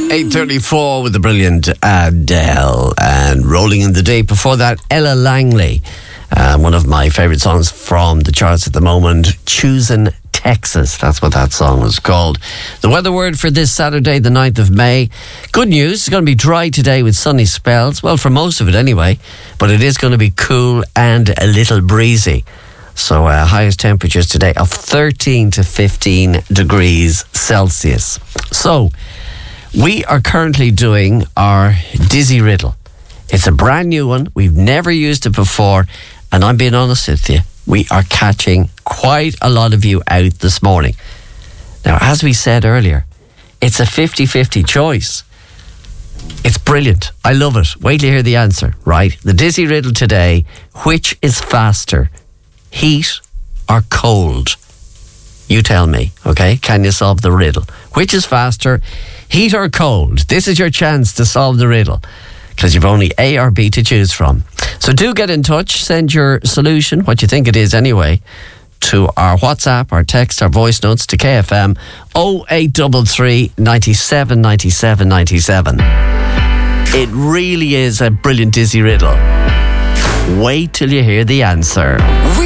8:34 with the brilliant Adele, and rolling in the day before that, Ella Langley. One of my favourite songs from the charts at the moment, Choosing Texas. That's what that song is called. The weather word for this Saturday, the 9th of May. Good news, it's going to be dry today with sunny spells. Well, for most of it anyway. But it is going to be cool and a little breezy. So highest temperatures today of 13 to 15 degrees Celsius. So we are currently doing our Dizzy Riddle. It's a brand new one. We've never used it before. And I'm being honest with you, we are catching quite a lot of you out this morning. Now, as we said earlier, it's a 50-50 choice. It's brilliant. I love it. Wait till you hear the answer, right? The Dizzy Riddle today, which is faster, heat or cold? You tell me, okay? Can you solve the riddle? Which is faster, heat or cold? This is your chance to solve the riddle, because you've only A or B to choose from. So do get in touch. Send your solution, what you think it is anyway, to our WhatsApp, our text, our voice notes to KFM 0833 97 97 97. It really is a brilliant Dizzy Riddle. Wait till you hear the answer.